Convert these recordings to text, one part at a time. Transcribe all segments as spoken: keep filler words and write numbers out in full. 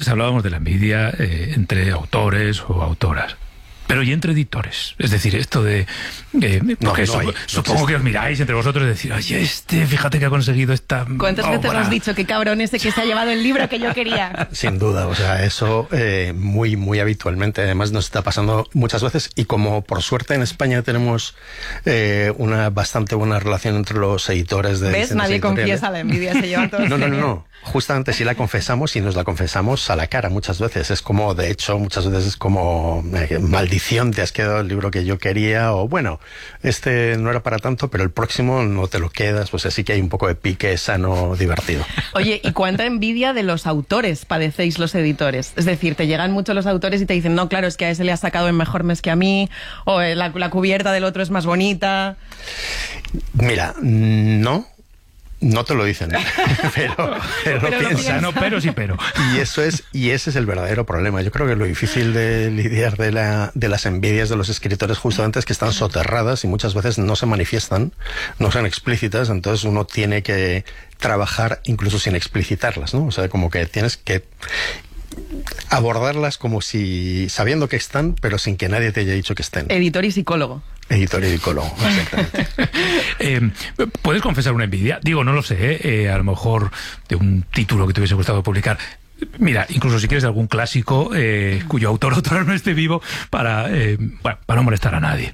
antes hablábamos de la envidia eh, entre autores o autoras. Pero y entre editores, es decir, esto de... Eh, no, que no sup hay, supongo no que os miráis entre vosotros y decir, oye, este, fíjate que ha conseguido esta... ¿Cuántas obra? veces has dicho, qué cabrón ese que se ha llevado el libro que yo quería? Sin duda, o sea, eso eh, muy, muy habitualmente. Además nos está pasando muchas veces, y como por suerte en España tenemos eh, una bastante buena relación entre los editores de... ¿Ves? Nadie confiesa la envidia, se llevan todos. No, no, no, no. Justamente si la confesamos, y nos la confesamos a la cara muchas veces. Es como, de hecho, muchas veces es como eh, maldición, te has quedado el libro que yo quería, o bueno, este no era para tanto, pero el próximo no te lo quedas. Pues así que hay un poco de pique sano, divertido. Oye, ¿y cuánta envidia de los autores padecéis los editores? Es decir, te llegan mucho los autores y te dicen, no, claro, es que a ese le ha sacado en mejor mes que a mí, o la, la cubierta del otro es más bonita. Mira, no... No te lo dicen, pero, pero, pero lo piensan. No, pero sí, pero. Y eso es, y ese es el verdadero problema. Yo creo que lo difícil de lidiar de la, de las envidias de los escritores justamente es que están soterradas y muchas veces no se manifiestan, no son explícitas, entonces uno tiene que trabajar incluso sin explicitarlas, ¿no? O sea, como que tienes que abordarlas como si sabiendo que están, pero sin que nadie te haya dicho que estén. Editor y psicólogo. Editor y psicólogo, exactamente. eh, ¿Puedes confesar una envidia? Digo, no lo sé, ¿eh? Eh, a lo mejor de un título que te hubiese gustado publicar. Mira, incluso si quieres de algún clásico eh, cuyo autor o autora no esté vivo, para, eh, bueno, para no molestar a nadie.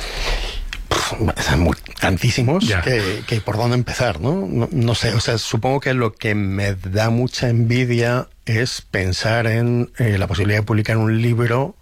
Muy, tantísimos que, que por dónde empezar, ¿no? ¿no? No sé, o sea, supongo que lo que me da mucha envidia es pensar en eh, la posibilidad de publicar un libro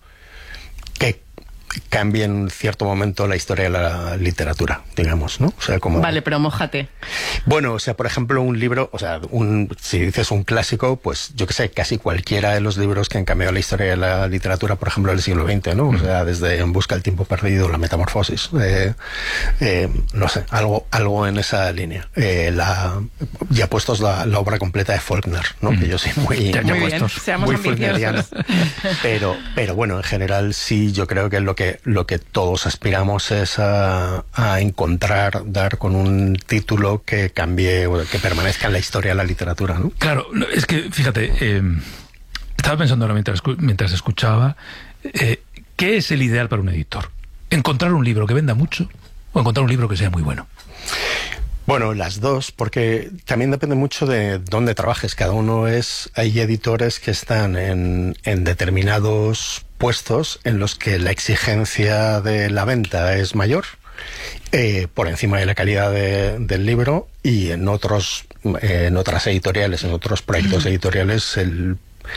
que cambie en cierto momento la historia de la literatura, digamos, ¿no? O sea, como... Vale, pero mójate. Bueno, o sea, por ejemplo, un libro, o sea, un, si dices un clásico, pues yo que sé, casi cualquiera de los libros que han cambiado la historia de la literatura, por ejemplo, del siglo veinte, ¿no? O sea, desde En busca del tiempo perdido, La metamorfosis, eh, eh, no sé, algo, algo en esa línea. Eh, la, ya puestos la, la obra completa de Faulkner, ¿no? Mm. Que yo soy muy, ya, muy, muy, bien, seamos muy Faulkneriano. Pero, pero bueno, en general sí, yo creo que lo que Que, lo que todos aspiramos es a, a encontrar, dar con un título que cambie, que permanezca en la historia de la literatura, ¿no? Claro, es que, fíjate, eh, estaba pensando ahora mientras, mientras escuchaba, eh, ¿qué es el ideal para un editor? ¿Encontrar un libro que venda mucho o encontrar un libro que sea muy bueno? Bueno, las dos, porque también depende mucho de dónde trabajes. Cada uno es... Hay editores que están en, en determinados puestos en los que la exigencia de la venta es mayor, eh, por encima de la calidad de, del libro, y en otros, eh, en otras editoriales, en otros proyectos editoriales, el,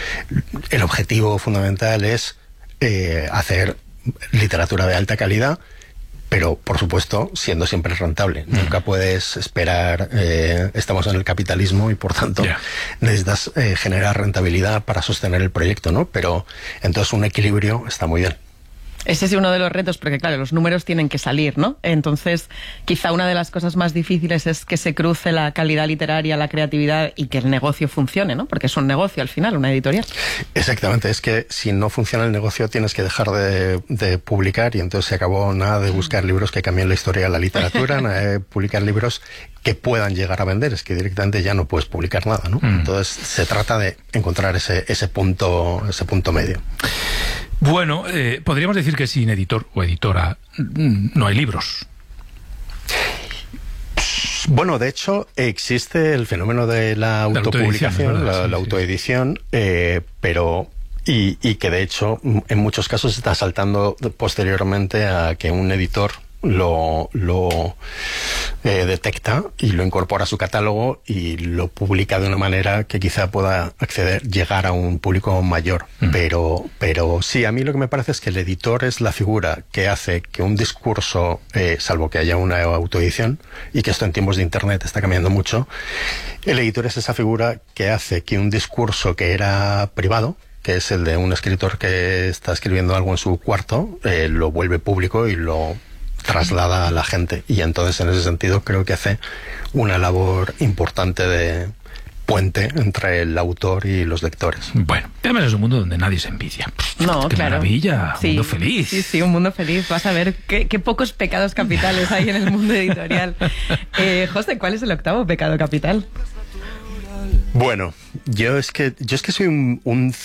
el objetivo fundamental es eh, hacer literatura de alta calidad, pero por supuesto siendo siempre rentable. Mm. Nunca puedes esperar, eh, estamos en el capitalismo y por tanto yeah. necesitas eh, generar rentabilidad para sostener el proyecto, ¿no? Pero entonces un equilibrio está muy bien. Ese es uno de los retos, porque claro, los números tienen que salir, ¿no? Entonces, quizá una de las cosas más difíciles es que se cruce la calidad literaria, la creatividad y que el negocio funcione, ¿no? Porque es un negocio al final, una editorial. Exactamente, es que si no funciona el negocio tienes que dejar de, de publicar y entonces se acabó nada de buscar libros que cambien la historia de la literatura, nada de publicar libros que puedan llegar a vender, es que directamente ya no puedes publicar nada, ¿no? Mm. Entonces se trata de encontrar ese, ese punto, ese punto medio. Bueno, eh, podríamos decir que sin editor o editora no hay libros. Bueno, de hecho, existe el fenómeno de la autopublicación, la, la autoedición, eh, pero... Y, y que de hecho, en muchos casos está saltando posteriormente a que un editor lo, lo eh, detecta y lo incorpora a su catálogo y lo publica de una manera que quizá pueda acceder, llegar a un público mayor. Mm. Pero, pero sí, a mí lo que me parece es que el editor es la figura que hace que un discurso, eh, salvo que haya una autoedición, y que esto en tiempos de internet está cambiando mucho, el editor es esa figura que hace que un discurso que era privado, que es el de un escritor que está escribiendo algo en su cuarto, eh, lo vuelve público y lo traslada a la gente. Y entonces, en ese sentido, creo que hace una labor importante de puente entre el autor y los lectores. Bueno, además es un mundo donde nadie se envidia. No, ¡Qué claro. maravilla! Un sí, mundo feliz. Sí, sí, un mundo feliz. Vas a ver qué, qué pocos pecados capitales hay en el mundo editorial. Eh, José, ¿cuál es el octavo pecado capital? Bueno, yo es que yo es que soy un, un